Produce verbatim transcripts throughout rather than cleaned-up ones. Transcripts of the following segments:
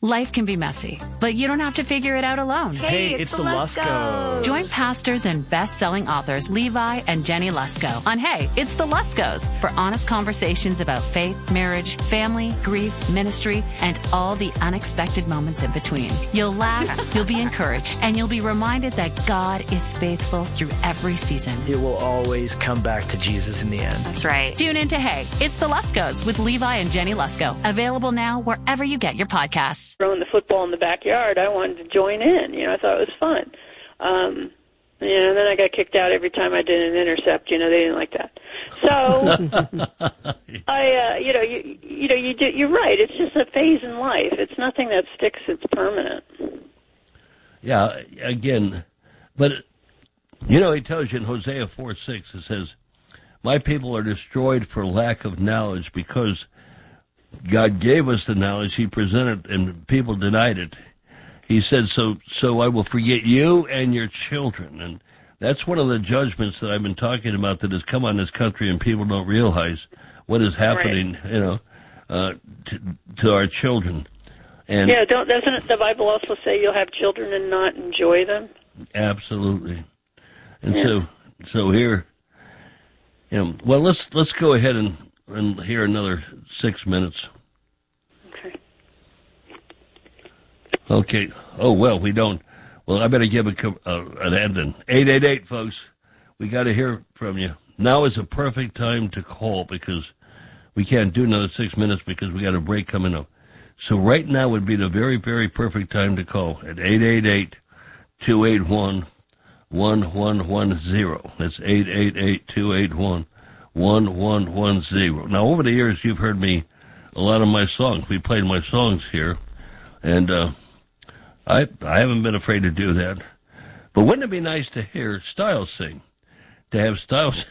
Life can be messy, but you don't have to figure it out alone. Hey, it's, it's the Luskos. Join pastors and best-selling authors Levi and Jenny Lusko on Hey, It's the Luskos for honest conversations about faith, marriage, family, grief, ministry, and all the unexpected moments in between. You'll laugh, you'll be encouraged, and you'll be reminded that God is faithful through every season. It will always come back to Jesus in the end. That's right. Tune in to Hey, It's the Luskos with Levi and Jenny Lusko. Available now wherever you get your podcasts. Throwing the football in the backyard, I wanted to join in. You know, I thought it was fun. Um, you know, and then I got kicked out every time I did an intercept. You know, they didn't like that. So, I, uh, you know, you, you know, you do, you're right. It's just a phase in life. It's nothing that sticks. It's permanent. Yeah. Again, but you know, he tells you in Hosea four six. It says, "My people are destroyed for lack of knowledge," because God gave us the knowledge. He presented, and people denied it. He said, so so I will forget you and your children. And that's one of the judgments that I've been talking about that has come on this country, and people don't realize what is happening, right. you know, uh, to, to our children. And yeah, don't, doesn't the Bible also say you'll have children and not enjoy them? Absolutely. And yeah. so so here, you know, well, let's let's go ahead and and here another six minutes. Okay. Okay. Oh, well, we don't. Well, I better give a, uh, an end then. eight eight eight, folks. We got to hear from you. Now is a perfect time to call because we can't do another six minutes because we got a break coming up. So right now would be the very, very perfect time to call at eight eight eight, two eight one, one one one zero. That's eight eight eight, two eight one, one one one zero. Now, over the years, you've heard me a lot of my songs. We played my songs here, and uh, I I haven't been afraid to do that. But wouldn't it be nice to hear Styles sing, to have Styles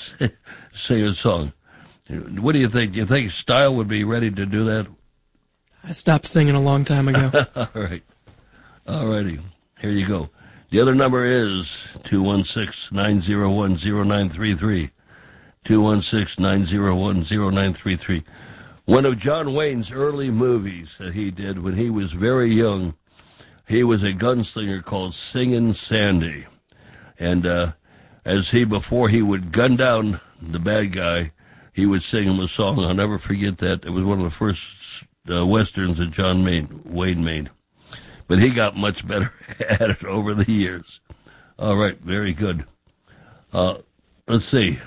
sing a song? What do you think? Do you think Styles would be ready to do that? I stopped singing a long time ago. All right. All righty. Here you go. The other number is two one six, nine zero one, zero nine three three. two one six, nine zero one, zero nine three three. One of John Wayne's early movies that he did when he was very young, he was a gunslinger called Singin' Sandy. And uh, as he, before he would gun down the bad guy, he would sing him a song. I'll never forget that. It was one of the first uh, Westerns that John Wayne made. But he got much better at it over the years. All right, very good. Uh, let's see.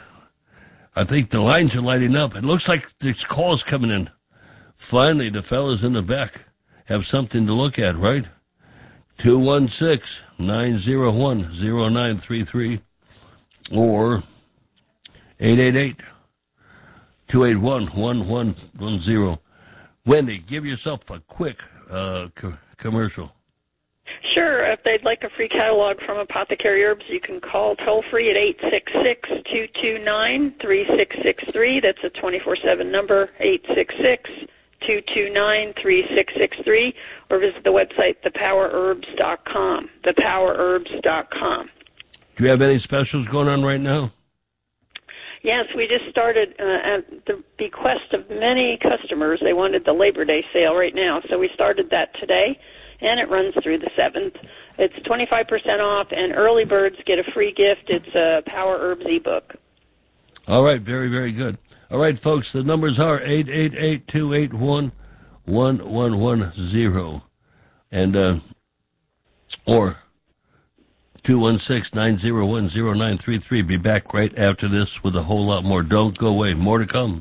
I think the lines are lighting up. It looks like there's calls coming in. Finally, the fellas in the back have something to look at, right? two one six, nine zero one, zero nine three three or eight eight eight, two eight one, one one one zero. Wendy, give yourself a quick uh, co- commercial. Sure. If they'd like a free catalog from Apothecary Herbs, you can call toll-free at eight six six, two two nine, three six six three. That's a twenty-four seven number, eight six six, two two nine, three six six three, or visit the website, the power herbs dot com, the power herbs dot com. Do you have any specials going on right now? Yes, we just started uh, at the bequest of many customers. They wanted the Labor Day sale right now, so we started that today, and it runs through the seventh. It's twenty-five percent off, and early birds get a free gift. It's a Power Herbs ebook. All right, very, very good. All right, folks, the numbers are eight eight eight, two eight one, one one one zero and uh, or two one six, nine zero one, zero nine three three. Be back right after this with a whole lot more. Don't go away. More to come.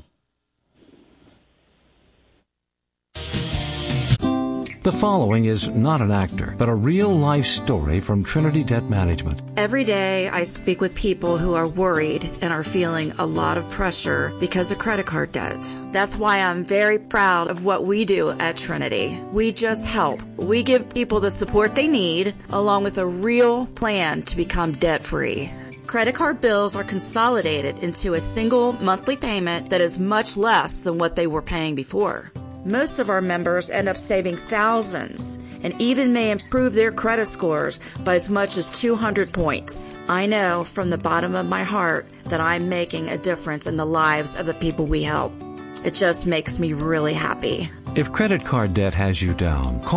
The following is not an actor, but a real-life story from Trinity Debt Management. Every day I speak with people who are worried and are feeling a lot of pressure because of credit card debt. That's why I'm very proud of what we do at Trinity. We just help. We give people the support they need, along with a real plan to become debt-free. Credit card bills are consolidated into a single monthly payment that is much less than what they were paying before. Most of our members end up saving thousands and even may improve their credit scores by as much as two hundred points. I know from the bottom of my heart that I'm making a difference in the lives of the people we help. It just makes me really happy. If credit card debt has you down, call